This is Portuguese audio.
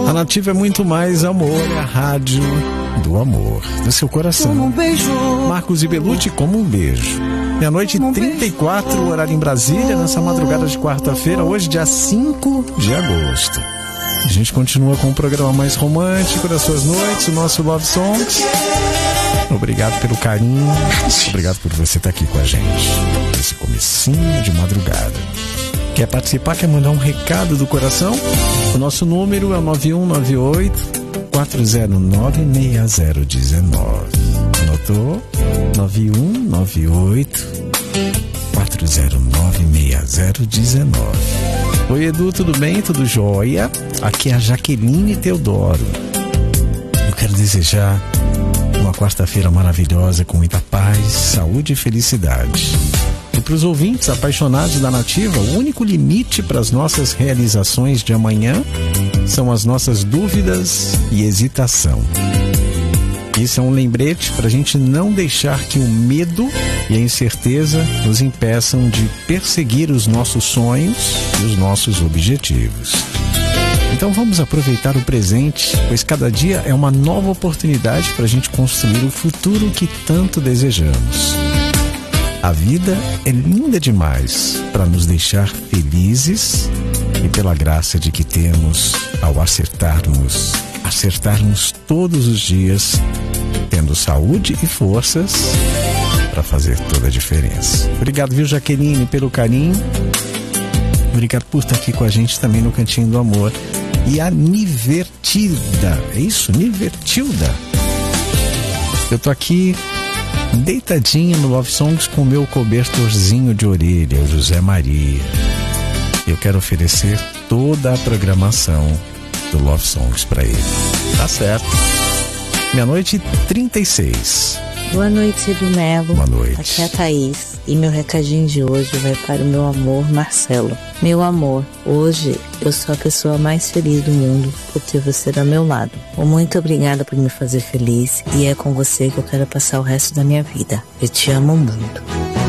A Nativa é muito mais amor, é a rádio do amor, do seu coração. Marcos e Belucci, como um beijo. Meia-noite e 34, horário em Brasília, nessa madrugada de quarta-feira, hoje dia 5 de agosto. A gente continua com o programa mais romântico das suas noites, o nosso Love Songs. Obrigado pelo carinho, obrigado por você estar aqui com a gente nesse comecinho de madrugada. Quer participar, quer mandar um recado do coração? O nosso número é o 9198-409-6019. Anotou? 9198-409-6019. Oi, Edu, tudo bem? Tudo jóia? Aqui é a Jaqueline Teodoro. Eu quero desejar uma quarta-feira maravilhosa com muita paz, saúde e felicidade. E para os ouvintes apaixonados da Nativa, o único limite para as nossas realizações de amanhã são as nossas dúvidas e hesitação. Isso é um lembrete para a gente não deixar que o medo e a incerteza nos impeçam de perseguir os nossos sonhos e os nossos objetivos. Então vamos aproveitar o presente, pois cada dia é uma nova oportunidade para a gente construir o futuro que tanto desejamos. A vida é linda demais para nos deixar felizes e pela graça de que temos ao acertarmos todos os dias, tendo saúde e forças para fazer toda a diferença. Obrigado, viu, Jaqueline, pelo carinho. Obrigado por estar aqui com a gente também no Cantinho do Amor. E a Nivertilda, é isso? Nivertilda. Eu tô aqui deitadinha no Love Songs com o meu cobertorzinho de orelha, o José Maria. Eu quero oferecer toda a programação do Love Songs para ele. Tá certo. Meia-noite e 36. Boa noite, Edu Melo. Boa noite. Aqui é a Thaís. E meu recadinho de hoje vai para o meu amor, Marcelo. Meu amor, hoje eu sou a pessoa mais feliz do mundo por ter você do meu lado. Muito obrigada por me fazer feliz e é com você que eu quero passar o resto da minha vida. Eu te amo muito.